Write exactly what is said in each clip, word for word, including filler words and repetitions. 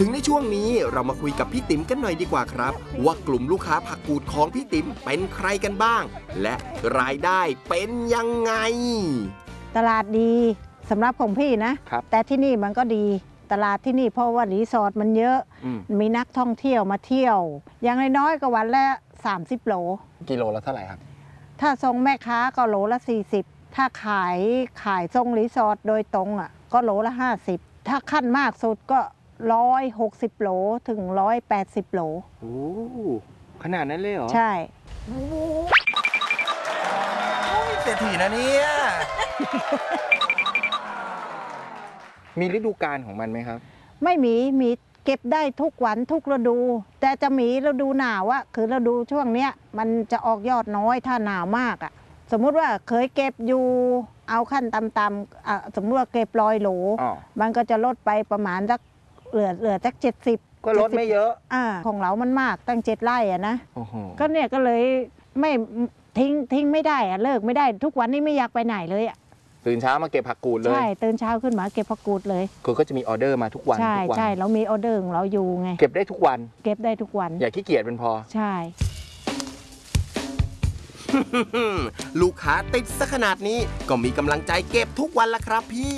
ถึงในช่วงนี้เรามาคุยกับพี่ติ๋มกันหน่อยดีกว่าครับว่ากลุ่มลูกค้าผักกูดของพี่ติ๋มเป็นใครกันบ้างและรายได้เป็นยังไงตลาดดีสำหรับของพี่นะแต่ที่นี่มันก็ดีตลาดที่นี่เพราะว่ารีสอร์ทมันเยอะมีนักท่องเที่ยวมาเที่ยวอย่างน้อยๆก็วันละสามสิบโลกิโลละเท่าไหร่ครับถ้าทรงแม่ค้าก็โลละสี่สิบถ้าขายขายทรงรีสอร์ทโดยตรงอ่ะก็โลละห้าสิบถ้าขั้นมากสุดก็ร้อยหกสิบโลถึงร้อยแปดสิบโลโอ้ขนาดนั้นเลยเหรอใช่เศรษฐีนะเนี่ยมีฤดูกาลของมันไหมครับไม่มีมีเก็บได้ทุกวันทุกฤดู แต่จะมีฤดูหนาวอะคือฤดูช่วงเนี้ยมันจะออกยอดน้อยถ้าหนาวมากอะสมมุติว่าเคยเก็บอยู่เอาขั้นต่ำๆสมมติว่าเก็บร้อยโหลมันก็จะลดไปประมาณสักเหลือเหลือสักเจ็ดสิบก็ลดไม่เยอะอ่าของเรามันมากตั้งเจ็ดไร่อะนะก็เนี่ยก็เลยไม่ทิ้งทิ้งไม่ได้อะเลิกไม่ได้ทุกวันนี้ไม่อยากไปไหนเลยอะตื่นเช้ามาเก็บผักกูดเลยใช่ตื่นเช้าขึ้นมาเก็บผักกูดเลยคือก็จะมีออเดอร์มาทุกวันใช่ใช่เรามีออเดอร์ของเราอยู่ไงเก็บได้ทุกวันเก็บได้ทุกวันอย่าขี้เกียจเป็นพอใช่ลูกค้าติดซะขนาดนี้ก็มีกำลังใจเก็บทุกวันละครับพี่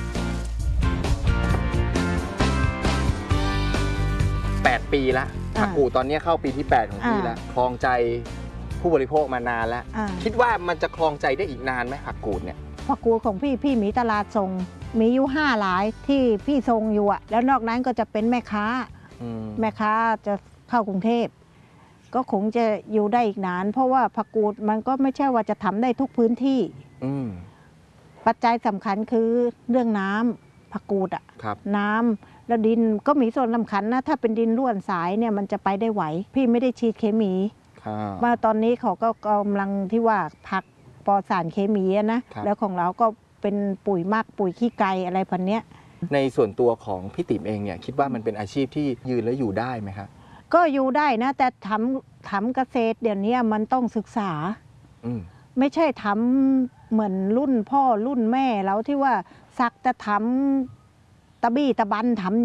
แปดปีละผักกูดตอนนี้เข้าปีที่แปดของพี่แล้วคลองใจผู้บริโภคมานานแล้วคิดว่ามันจะคลองใจได้อีกนานไหมผักกูดเนี่ยผักกูดของพี่พี่มีตลาดส่งมีอยู่ห้าหลายที่พี่ส่งอยู่อะแล้วนอกนั้นก็จะเป็นแม่ค้าแม่ค้าจะเข้ากรุงเทพก็คงจะอยู่ได้อีกนานเพราะว่าผักกูดมันก็ไม่ใช่ว่าจะทำได้ทุกพื้นที่ปัจจัยสำคัญคือเรื่องน้ำผักกูดอะน้ำแล้วดินก็มีส่วนสำคัญนะถ้าเป็นดินร่วนสายเนี่ยมันจะไปได้ไหวพี่ไม่ได้ฉีดเคมีมาตอนนี้เขาก็กำลังที่ว่าผักปลอดสารเคมีนะแล้วของเราก็เป็นปุ๋ยมากปุ๋ยขี้ไก่อะไรพันเนี้ยในส่วนตัวของพี่ติ๋มเองเนี่ยคิดว่ามันเป็นอาชีพที่ยืนและอยู่ได้ไหมครับก็อยู่ได้นะแต่ทำทำเกษตรเดี๋ยวนี้มันต้องศึกษาไม่ใช่ทำเหมือนรุ่นพ่อรุ่นแม่แล้วที่ว่าสักจะทำตะบี้ตะบันทำ